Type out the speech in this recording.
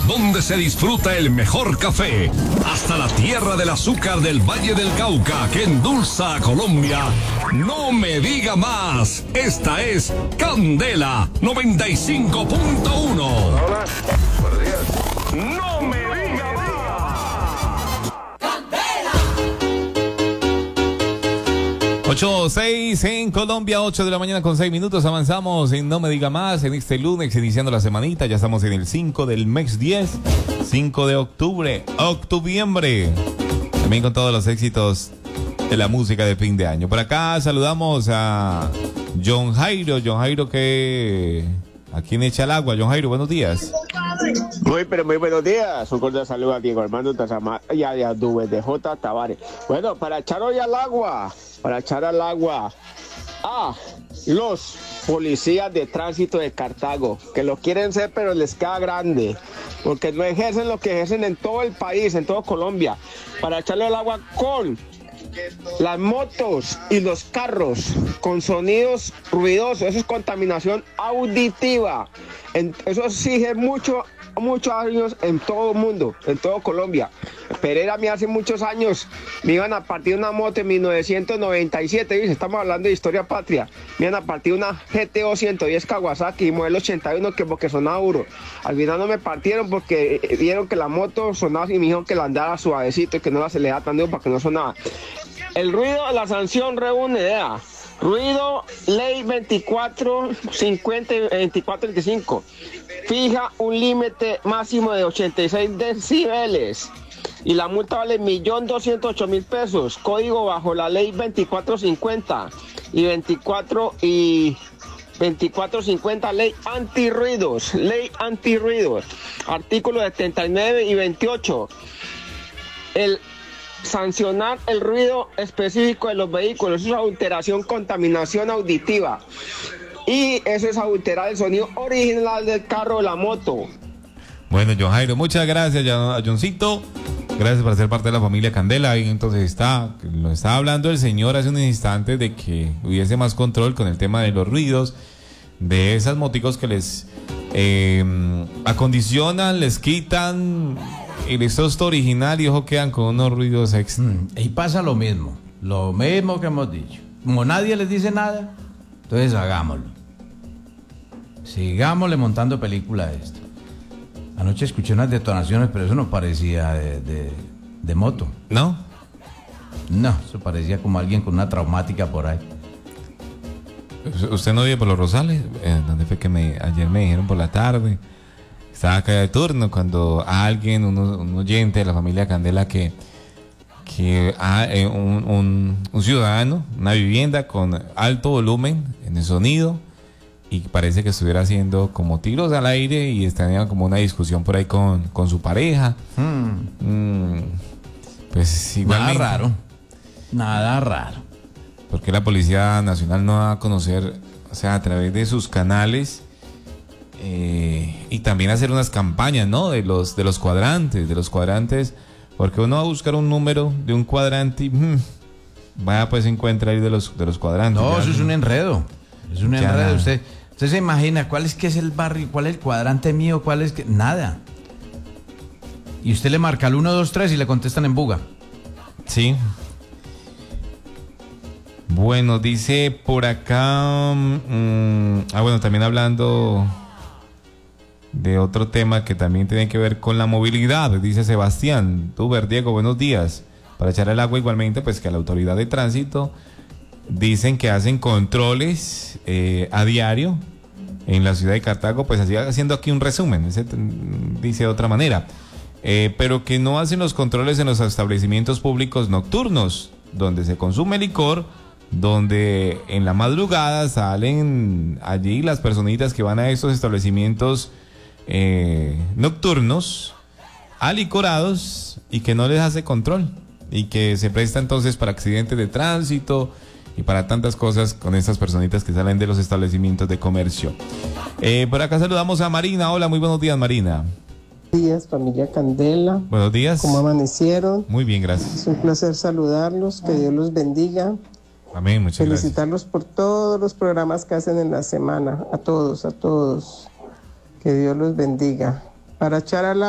donde se disfruta el mejor café, hasta la tierra del azúcar del Valle del Cauca, que endulza a Colombia. No me diga más. Esta es Candela 95.1. Hola, buenos días. No me diga más. 8:06 en Colombia, 8 de la mañana con 6 minutos. Avanzamos en No Me Diga Más en este lunes, iniciando la semanita. Ya estamos en el 5 del mes 10, 5 de octubre, octubiembre. También con todos los éxitos de la música de fin de año. Por acá saludamos a John Jairo. John Jairo, que ¿a quién echa el agua? John Jairo, buenos días. Muy buenos días. Un cordial saludo a Diego Armando Tazamá y a DJ Tavares. Bueno, para echar hoy al agua, a los policías de tránsito de Cartago, que lo quieren ser pero les queda grande, porque no ejercen lo que ejercen en todo el país, en toda Colombia, para echarle al agua con las motos y los carros con sonidos ruidosos. Eso es contaminación auditiva. Eso exige muchos años en todo el mundo, en todo Colombia. Pereira, a mí hace muchos años me iban a partir una moto en 1997, dice, estamos hablando de historia patria. Me iban a partir una GTO 110 Kawasaki modelo 81 porque sonaba duro. Al final no me partieron porque vieron que la moto sonaba y me dijeron que la andara suavecito y que no la acelerara tan duro para que no sonaba. El ruido, la sanción reúne, ruido, ley 2450 y 2425. Fija un límite máximo de 86 decibeles. Y la multa vale 1.208.000 pesos. Código bajo la ley 2450 y 2450, ley antirruidos. Artículos 79 y 28. Sancionar el ruido específico de los vehículos. Eso es adulteración, contaminación auditiva. Y eso es adulterar el sonido original del carro o la moto. Bueno, John Jairo, muchas gracias a Johncito. Gracias por ser parte de la familia Candela. Y entonces lo estaba hablando el señor hace unos instantes de que hubiese más control con el tema de los ruidos, de esas moticos que les acondicionan, les quitan el exhausto original y ojo quedan con unos ruidos extra. Y pasa lo mismo que hemos dicho. Como nadie les dice nada, entonces hagámoslo. Sigámosle montando película a esto. Anoche escuché unas detonaciones, pero eso no parecía de moto. ¿No? No, eso parecía como alguien con una traumática por ahí. ¿Usted no vive por Los Rosales? ¿Dónde fue que ayer me dijeron por la tarde? Estaba acá de turno cuando alguien, un oyente de la familia Candela que un ciudadano, una vivienda con alto volumen en el sonido y parece que estuviera haciendo como tiros al aire y estaría como una discusión por ahí con su pareja. Pues igualmente. Nada raro. Porque la Policía Nacional no va a conocer, o sea, a través de sus canales y también hacer unas campañas, ¿no? De los cuadrantes, porque uno va a buscar un número de un cuadrante y vaya pues encuentra ahí de los cuadrantes. No, ya, eso es un enredo. Es un enredo. nada. Usted se imagina cuál es que es el barrio, cuál es el cuadrante mío, cuál es que. Nada. Y usted le marca el 1, 2, 3 y le contestan en Buga. Sí. Bueno, dice por acá. Bueno, también hablando de otro tema que también tiene que ver con la movilidad, dice Sebastián. Diego, buenos días. Para echar el agua igualmente, pues que a la autoridad de tránsito dicen que hacen controles a diario en la ciudad de Cartago, pues así haciendo aquí un resumen, dice de otra manera, pero que no hacen los controles en los establecimientos públicos nocturnos, donde se consume licor, donde en la madrugada salen allí las personitas que van a estos establecimientos nocturnos, alicorados, y que no les hace control, y que se presta entonces para accidentes de tránsito y para tantas cosas con estas personitas que salen de los establecimientos de comercio. Por acá saludamos a Marina. Hola, muy buenos días, Marina. Buenos días, familia Candela. Buenos días. ¿Cómo amanecieron? Muy bien, gracias. Es un placer saludarlos, que Dios los bendiga. Amén, muchas gracias. Felicitarlos por todos los programas que hacen en la semana. A todos. Que Dios los bendiga. Para echar a la